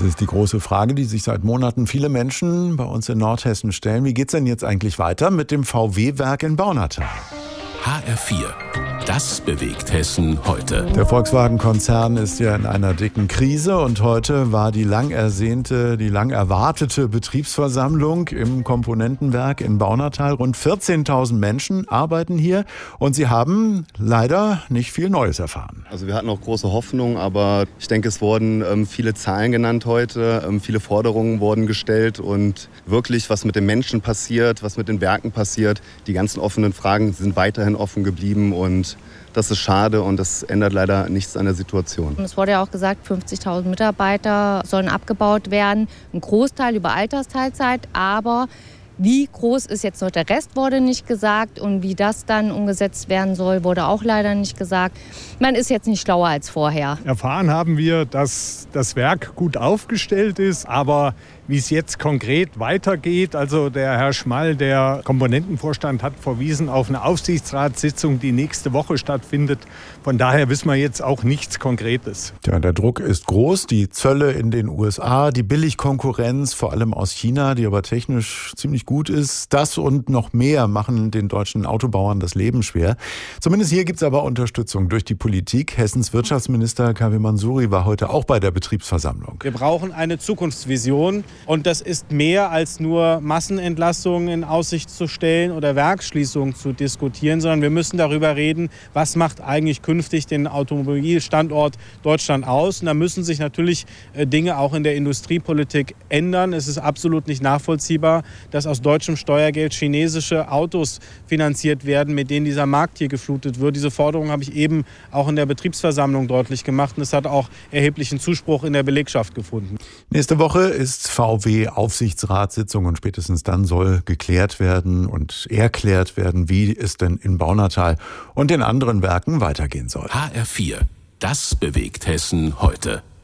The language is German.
ist die große Frage, die sich seit Monaten viele Menschen bei uns in Nordhessen stellen. Wie geht's denn jetzt eigentlich weiter mit dem VW-Werk in Baunatal? HR4. Das bewegt Hessen heute. Der Volkswagen-Konzern ist ja in einer dicken Krise und heute war die lang erwartete Betriebsversammlung im Komponentenwerk in Baunatal. Rund 14.000 Menschen arbeiten hier und sie haben leider nicht viel Neues erfahren. Also wir hatten auch große Hoffnung, aber ich denke, es wurden viele Zahlen genannt heute, viele Forderungen wurden gestellt und wirklich, was mit den Menschen passiert, was mit den Werken passiert, die ganzen offenen Fragen sind weiterhin offen geblieben und das ist schade und das ändert leider nichts an der Situation. Es wurde ja auch gesagt, 50.000 Mitarbeiter sollen abgebaut werden. Ein Großteil über Altersteilzeit, aber wie groß ist jetzt noch der Rest, wurde nicht gesagt. Und wie das dann umgesetzt werden soll, wurde auch leider nicht gesagt. Man ist jetzt nicht schlauer als vorher. Erfahren haben wir, dass das Werk gut aufgestellt ist, aber wie es jetzt konkret weitergeht, also der Herr Schmall, der Komponentenvorstand, hat verwiesen auf eine Aufsichtsratssitzung, die nächste Woche stattfindet. Von daher wissen wir jetzt auch nichts Konkretes. Ja, der Druck ist groß. Die Zölle in den USA, die Billigkonkurrenz, vor allem aus China, die aber technisch ziemlich gut ist. Das und noch mehr machen den deutschen Autobauern das Leben schwer. Zumindest hier gibt es aber Unterstützung durch die Politik. Hessens Wirtschaftsminister Kavi Mansuri war heute auch bei der Betriebsversammlung. Wir brauchen eine Zukunftsvision. Und das ist mehr als nur Massenentlassungen in Aussicht zu stellen oder Werksschließungen zu diskutieren, sondern wir müssen darüber reden, was macht eigentlich künftig den Automobilstandort Deutschland aus. Und da müssen sich natürlich Dinge auch in der Industriepolitik ändern. Es ist absolut nicht nachvollziehbar, dass aus deutschem Steuergeld chinesische Autos finanziert werden, mit denen dieser Markt hier geflutet wird. Diese Forderung habe ich eben auch in der Betriebsversammlung deutlich gemacht. Und es hat auch erheblichen Zuspruch in der Belegschaft gefunden. Nächste Woche ist VW-Aufsichtsratssitzung und spätestens dann soll geklärt werden und erklärt werden, wie es denn in Baunatal und den anderen Werken weitergehen soll. HR4. Das bewegt Hessen heute.